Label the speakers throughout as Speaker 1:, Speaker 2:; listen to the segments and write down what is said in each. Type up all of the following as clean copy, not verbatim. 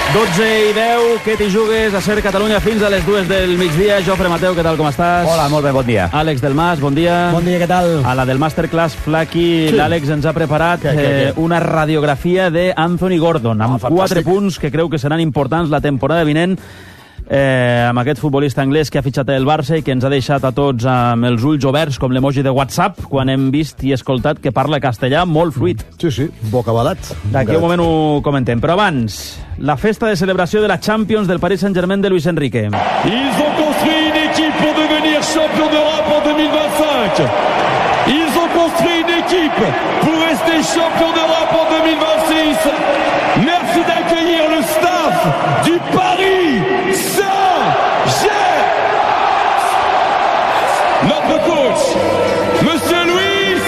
Speaker 1: 12:10, què t'hi jugues a Ser Catalunya fins a les 2 del migdia. Jofre Mateu, què tal, com estàs?
Speaker 2: Hola, molt bé, bon dia.
Speaker 1: Àlex del Mas, bon dia.
Speaker 3: Bon dia, què tal?
Speaker 1: A la del Masterclass Flaky, sí. L'Àlex ens ha preparat una radiografia d'Anthony Gordon, amb 4 punts que creu que seran importants la temporada vinent, amb aquest futbolista anglès que ha fitxat el Barça i que ens ha deixat a tots amb els ulls oberts com l'emoji de WhatsApp quan hem vist i escoltat que parla castellà molt fluid.
Speaker 3: Sí, bocabadat.
Speaker 1: D'aquí un moment ho comentem. Però abans, la festa de celebració de la Champions del Paris Saint-Germain de Luis Enrique.
Speaker 4: Ils ont construit une équipe pour devenir champion d'Europe en 2025. Ils ont construit une équipe pour rester champion d'Europe en 2026. Merci d'accueillir le staff du Paris Saint-Germain. Notre coach, Monsieur Luis.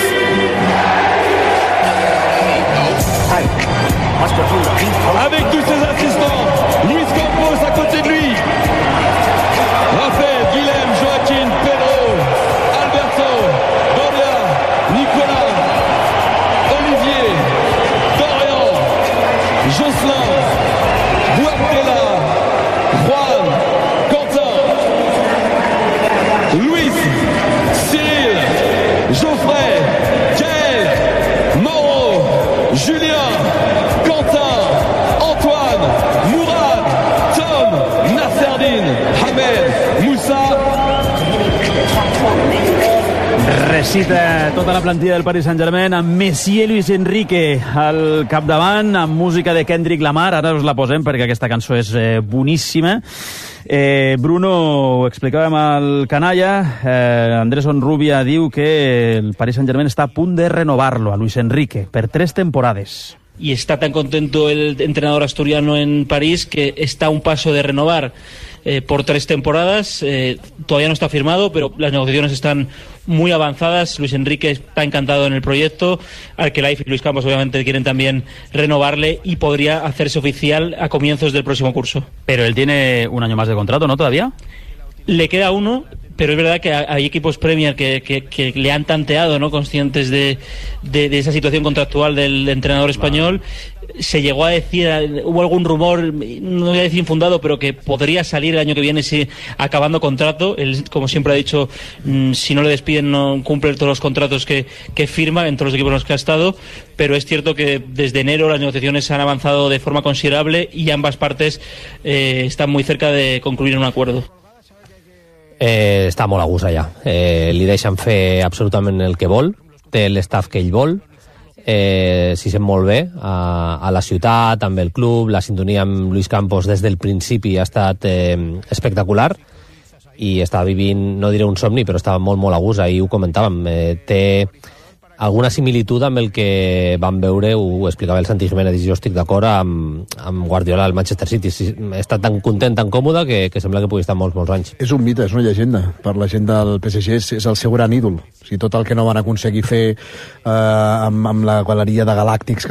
Speaker 4: Avec tous ses assistants, Luis Campos à côté de lui. Raphaël, Guilhem, Joaquin, Pedro, Alberto, Doria, Nicolas, Olivier, Dorian, Jocelyn, Guardiola, Juan, Quentin, Luis, Cyril, Geoffrey, Gaël, Mauro, Julien, Quentin, Antoine, Mourad, Tom, Nasserdine, Hamed, Moussa.
Speaker 1: Recita tota la plantilla del Paris Saint-Germain amb Messier Luis Enrique al capdavant, amb música de Kendrick Lamar. Ara us la posem perquè aquesta cançó és boníssima. Bruno, ho explicàvem al canalla, Andrés Onrubia diu que el Paris Saint-Germain està a punt de renovar-lo a Luis Enrique per 3 temporades.
Speaker 5: Y está tan contento el entrenador asturiano en París que está a un paso de renovar por 3 temporadas. Todavía no está firmado, pero las negociaciones están muy avanzadas. Luis Enrique está encantado en el proyecto. Alquelaif y Luis Campos obviamente quieren también renovarle y podría hacerse oficial a comienzos del próximo curso.
Speaker 1: Pero él tiene un año más de contrato, ¿no? ¿Todavía?
Speaker 5: Le queda uno, pero es verdad que hay equipos Premier que le han tanteado, ¿no? Conscientes de esa situación contractual del entrenador español. Se llegó a decir, hubo algún rumor, no voy a decir infundado, pero que podría salir el año que viene si acabando contrato. Él, como siempre ha dicho, si no le despiden no cumple todos los contratos que firma en todos los equipos en los que ha estado, pero es cierto que desde enero las negociaciones han avanzado de forma considerable y ambas partes están muy cerca de concluir un acuerdo.
Speaker 6: Està molt a gust allà. Li deixen fer absolutament el que vol, té l'estaf que ell vol, s'hi sent molt bé a la ciutat, amb el club, la sintonia amb Luis Campos des del principi ha estat espectacular i està vivint, no diré un somni, però estava molt, molt a gust, ahir ho comentàvem, té alguna similitud amb el que vam veure, ho explicava el Santi Jiménez, i jo estic d'acord amb Guardiola al Manchester City. Està tan content, tan còmode, que sembla que pugui estar molts anys.
Speaker 3: És un mite, és una llegenda. Per la gent del PSG és el seu gran ídol. O sigui, tot el que no van aconseguir fer amb la galeria de galàctics